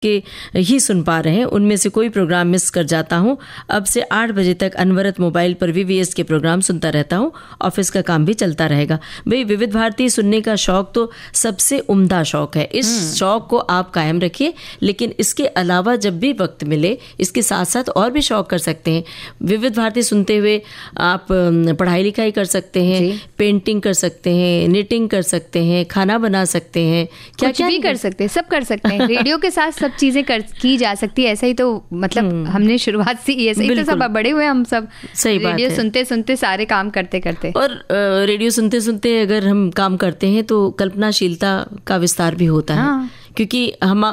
के ही सुन पा रहे हैं, उनमें से कोई प्रोग्राम मिस कर जाता हूं। अब से 8 बजे तक अनवरत मोबाइल पर VVS के प्रोग्राम सुनता रहता हूं। ऑफिस का काम भी चलता रहेगा। भाई, विविध भारती सुनने का शौक तो सबसे उम्दा शौक है। इस शौक को आप कायम रखिए, लेकिन इसके अलावा जब भी वक्त मिले इसके साथ साथ और भी शौक कर सकते हैं। विविध भारती सुनते हुए आप पढ़ाई लिखाई कर सकते हैं, पेंटिंग कर सकते हैं, निटिंग कर सकते हैं, खाना बना सकते हैं, क्या भी कर सकते हैं, सब कर सकते हैं। रेडियो के साथ सब चीजें की जा सकती है। ऐसा ही तो मतलब हमने शुरुआत से ऐसे ही तो सब बड़े हुए हम सब। सही बात है। रेडियो सुनते सुनते सारे काम करते करते, और रेडियो सुनते सुनते अगर हम काम करते हैं तो कल्पनाशीलता का विस्तार भी होता है। हाँ। क्योंकि हम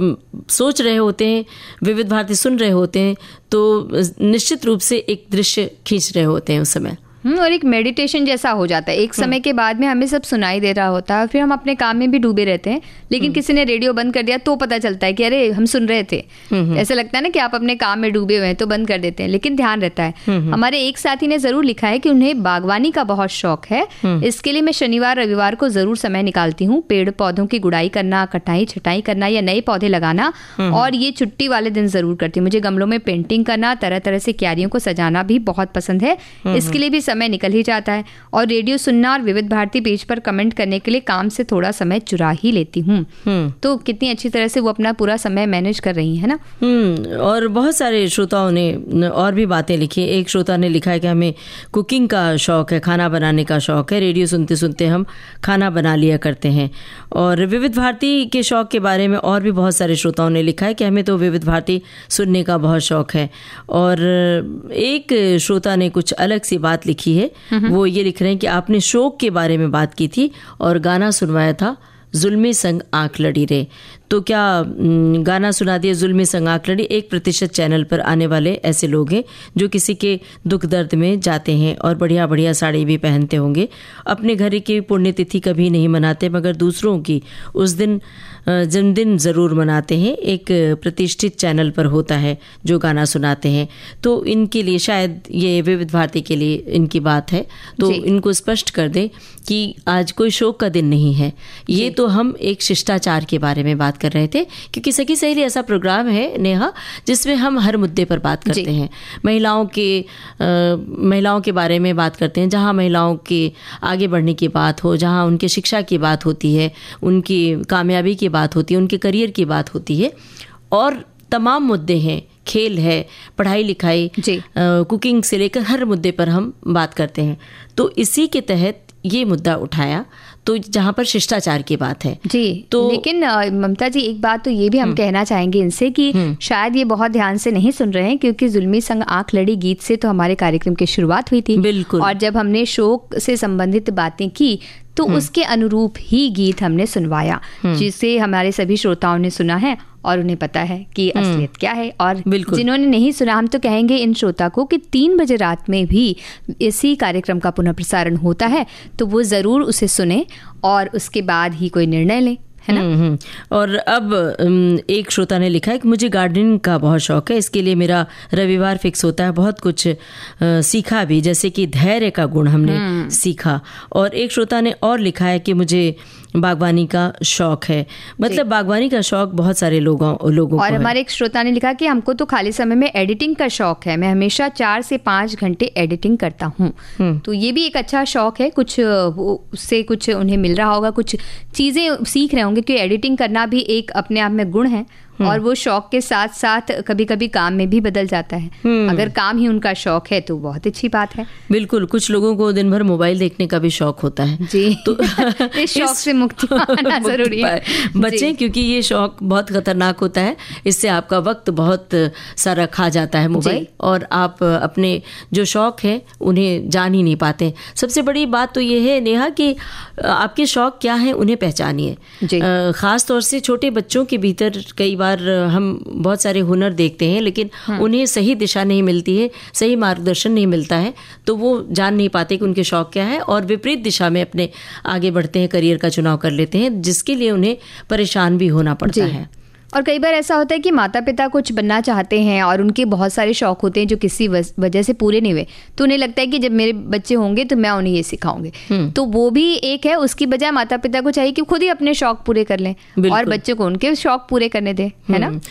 सोच रहे होते हैं, विविध भारती सुन रहे होते हैं, तो निश्चित रूप से एक दृश्य खींच रहे होते हैं उस समय। और एक मेडिटेशन जैसा हो जाता है। एक समय के बाद में हमें सब सुनाई दे रहा होता है, फिर हम अपने काम में भी डूबे रहते हैं, लेकिन किसी ने रेडियो बंद कर दिया तो पता चलता है कि अरे हम सुन रहे थे। ऐसा लगता है ना कि आप अपने काम में डूबे हुए हैं तो बंद कर देते हैं, लेकिन ध्यान रहता है। हमारे एक साथी ने जरूर लिखा है कि उन्हें बागवानी का बहुत शौक है। इसके लिए मैं शनिवार रविवार को जरूर समय निकालती हूँ। पेड़ पौधों की गुड़ाई करना, कटाई छटाई करना या नए पौधे लगाना, और ये छुट्टी वाले दिन जरूर करती हूँ। मुझे गमलों में पेंटिंग करना, तरह तरह से क्यारियों को सजाना भी बहुत पसंद है। इसके लिए भी समय निकल ही जाता है। और रेडियो सुनना और विविध भारती पेज पर कमेंट करने के लिए काम से थोड़ा समय चुरा ही लेती हूँ। तो कितनी अच्छी तरह से वो अपना पूरा समय मैनेज कर रही है ना। और बहुत सारे श्रोताओं ने और भी बातें लिखी। एक श्रोता ने लिखा है कि हमें कुकिंग का शौक है, खाना बनाने का शौक है। रेडियो सुनते सुनते हम खाना बना लिया करते हैं। और विविध भारती के शौक के बारे में और भी बहुत सारे श्रोताओं ने लिखा है कि हमें तो विविध भारती सुनने का बहुत शौक है। और एक श्रोता ने कुछ अलग सी बात लिखी है। वो ये लिख रहे हैं कि आपने शोक के बारे में बात की थी और गाना सुनवाया था, जुल्मी संग आंख लड़ी रे। तो क्या गाना सुना दिया, जुल्मी संग आंख लड़ी। 1% चैनल पर आने वाले ऐसे लोग हैं जो किसी के दुख दर्द में जाते हैं और बढ़िया बढ़िया साड़ी भी पहनते होंगे। अपने घर की पुण्यतिथि कभी नहीं मनाते, मगर दूसरों की उस दिन जन्मदिन ज़रूर मनाते हैं। एक प्रतिष्ठित चैनल पर होता है जो गाना सुनाते हैं। तो इनके लिए शायद ये विविध भारती के लिए इनकी बात है, तो इनको स्पष्ट कर दें कि आज कोई शोक का दिन नहीं है। ये तो हम एक शिष्टाचार के बारे में बात कर रहे थे, क्योंकि सखी सहेली ऐसा प्रोग्राम है नेहा जिसमें हम हर मुद्दे पर बात करते हैं। महिलाओं के बारे में बात करते हैं, जहाँ महिलाओं के आगे बढ़ने की बात हो, जहाँ उनके शिक्षा की बात होती है, उनकी कामयाबी की बात होती है, उनके करियर की बात होती है, और तमाम मुद्दे हैं। खेल है, पढ़ाई लिखाई, कुकिंग से लेकर हर मुद्दे पर हम बात करते हैं। तो इसी के तहत ये मुद्दा उठाया, तो जहाँ पर शिष्टाचार की बात है जी। तो लेकिन ममता जी, एक बात तो ये भी हम कहना चाहेंगे इनसे कि शायद ये बहुत ध्यान से नहीं सुन रहे हैं, क्योंकि जुल्मी संग आंख लड़ी गीत से तो हमारे कार्यक्रम की शुरुआत हुई थी। बिल्कुल। और जब हमने शोक से संबंधित बातें की तो उसके अनुरूप ही गीत हमने सुनवाया, जिसे हमारे सभी श्रोताओं ने सुना है और उन्हें पता है कि असलियत क्या है। और जिन्होंने नहीं सुना, हम तो कहेंगे इन श्रोता को कि 3 बजे रात में भी इसी कार्यक्रम का पुनः प्रसारण होता है, तो वो जरूर उसे सुने और उसके बाद ही कोई निर्णय लें, है ना। और अब एक श्रोता ने लिखा है कि मुझे गार्डनिंग का बहुत शौक है। इसके लिए मेरा रविवार फिक्स होता है। बहुत कुछ सीखा भी, जैसे कि धैर्य का गुण हमने सीखा। और एक श्रोता ने और लिखा है कि मुझे बागवानी का शौक है। मतलब बागवानी का शौक बहुत सारे लोगों को और हमारे एक श्रोता ने लिखा कि हमको तो खाली समय में एडिटिंग का शौक है। मैं हमेशा 4 से 5 घंटे एडिटिंग करता हूँ। तो ये भी एक अच्छा शौक है। कुछ उससे कुछ उन्हें मिल रहा होगा, कुछ चीजें सीख रहे होंगे, क्योंकि एडिटिंग करना भी एक अपने आप में गुण है। और वो शौक के साथ साथ कभी कभी काम में भी बदल जाता है। अगर काम ही उनका शौक है तो बहुत अच्छी बात है। बिल्कुल। कुछ लोगों को दिन भर मोबाइल देखने का भी शौक होता है जी। तो इस शौक से मुक्ति पाना जरूरी है, बच्चे, क्योंकि ये शौक बहुत खतरनाक होता है। इससे आपका वक्त बहुत सारा खा जाता है मोबाइल, और आप अपने जो शौक है उन्हें जान ही नहीं पाते। सबसे बड़ी बात तो ये है नेहा कि आपके शौक क्या है उन्हें पहचानिए। खास तौर से छोटे बच्चों के भीतर कई बार हम बहुत सारे हुनर देखते हैं, लेकिन उन्हें सही दिशा नहीं मिलती है, सही मार्गदर्शन नहीं मिलता है, तो वो जान नहीं पाते कि उनके शौक क्या है, और विपरीत दिशा में अपने आगे बढ़ते हैं, करियर का चुनाव कर लेते हैं, जिसके लिए उन्हें परेशान भी होना पड़ता है। और कई बार ऐसा होता है कि माता पिता कुछ बनना चाहते हैं और उनके बहुत सारे शौक होते हैं जो किसी वजह से पूरे नहीं हुए, तो उन्हें लगता है कि जब मेरे बच्चे होंगे तो मैं उन्हें ये सिखाऊंगी। तो वो भी एक है, उसकी बजाय माता पिता को चाहिए कि खुद ही अपने शौक पूरे कर लें और बच्चों को उनके शौक पूरे करने दें, है ना।